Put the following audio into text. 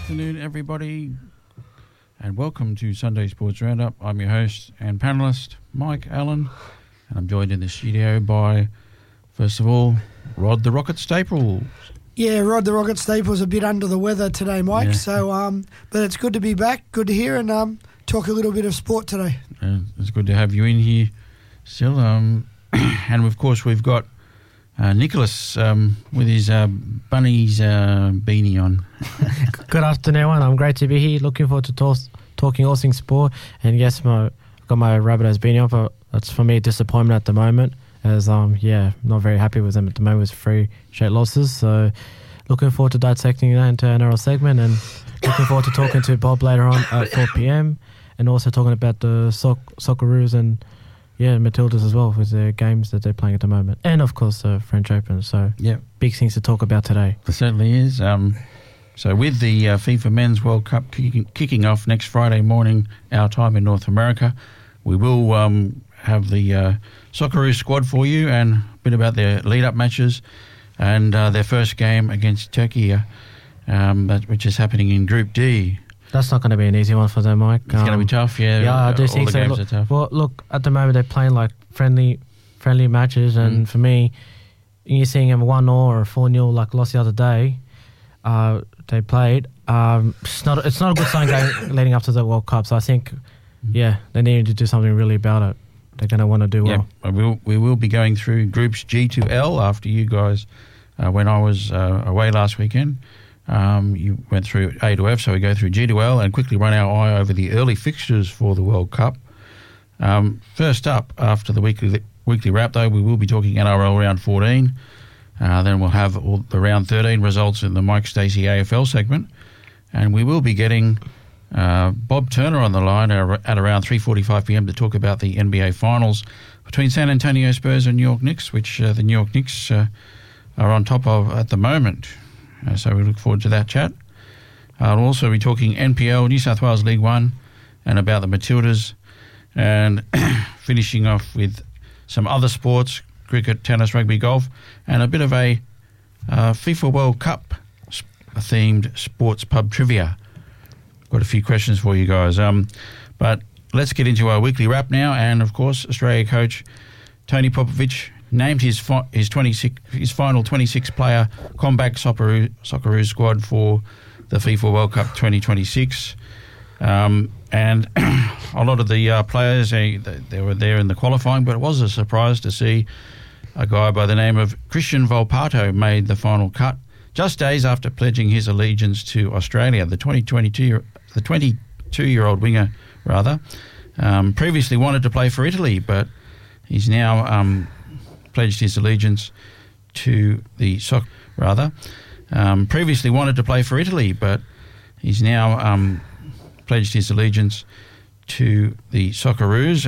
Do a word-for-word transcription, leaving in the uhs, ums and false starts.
afternoon, everybody, and welcome to Sunday Sports Roundup. I'm your host and panellist, Mike Allen, and I'm joined in the studio by, first of all, Rod the Rocket Staples. Yeah, Rod the Rocket Staples a bit under the weather today, Mike. Yeah. So, um, but it's good to be back. Good to hear and um, talk a little bit of sport today. Uh, it's good to have you in here still. Um, and of course, we've got uh, Nicholas um, with his uh, bunny's uh, beanie on. Good afternoon, everyone. I'm great to be here. Looking forward to talk, talking all things sport. And yes, my, I've got my Rabbitohs beanie on, but that's for me a disappointment at the moment. As um yeah, not very happy with them at the moment with three straight losses. So looking forward to dissecting that into an N R L segment, and looking forward to talking to Bob later on at four p.m. and also talking about the soc- Socceroos and yeah Matildas as well with the games that they're playing at the moment, and of course the French Open. So yeah, big things to talk about today. There certainly is. Um, so with the uh, FIFA Men's World Cup kicking, kicking off next Friday morning, our time in North America, we will um, have the uh, Socceroos squad for you and a bit about their lead-up matches and uh, their first game against Turkey, uh, um, that, which is happening in Group D. That's not going to be an easy one for them, Mike. It's um, going to be tough, yeah. Yeah, I do all think the so. games Look, are tough. Well, look, at the moment they're playing like friendly friendly matches, and Mm. for me, you're seeing them one nil or four nil like lost the other day. Uh, they played. Um, it's not it's not a good sign going leading up to the World Cup. So I think, yeah, they need to do something really about it. They're going to want to do well. Yeah, we will, we will be going through groups G to L after you guys, uh, when I was uh, away last weekend. Um, you went through A to F, so we go through G to L and quickly run our eye over the early fixtures for the World Cup. Um, first up, after the weekly weekly wrap, though, we will be talking N R L Round fourteen. Uh, then we'll have all the Round thirteen results in the Mike Stacey A F L segment. And we will be getting Uh, Bob Turner on the line at around three forty-five p.m. to talk about the N B A Finals between San Antonio Spurs and New York Knicks, which uh, the New York Knicks uh, are on top of at the moment. Uh, so we look forward to that chat. Uh, we'll also be talking N P L, New South Wales League One, and about the Matildas, and finishing off with some other sports, cricket, tennis, rugby, golf, and a bit of a uh, FIFA World Cup sp- themed sports pub trivia. Got a few questions for you guys. Um, but let's get into our weekly wrap now. And, of course, Australia coach Tony Popovic named his fi- his twenty-six his final twenty-six player Combat Socceroo, Socceroos squad for the FIFA World Cup twenty twenty-six. Um, and a lot of the uh, players, they, they were there in the qualifying, but it was a surprise to see a guy by the name of Christian Volpato made the final cut just days after pledging his allegiance to Australia. The twenty twenty-two the twenty-two-year-old winger, rather, um, previously wanted to play for Italy, but he's now um, pledged his allegiance to the soc- rather um, previously wanted to play for Italy, but he's now um, pledged his allegiance to the Socceroos.